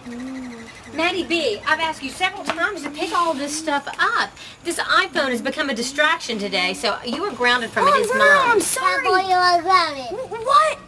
Maddie B, I've asked you several times to pick all this stuff up. This iPhone has become a distraction today, so you were grounded from it. It's mine. I'm sorry. That boy, you are grounded. What?